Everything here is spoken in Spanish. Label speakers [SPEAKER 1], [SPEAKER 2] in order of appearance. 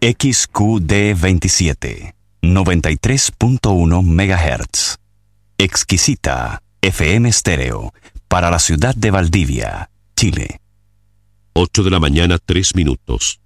[SPEAKER 1] XQD27, 93.1 MHz. Exquisita FM Stereo, para la ciudad de Valdivia, Chile.
[SPEAKER 2] 8 de la mañana, 3 minutos.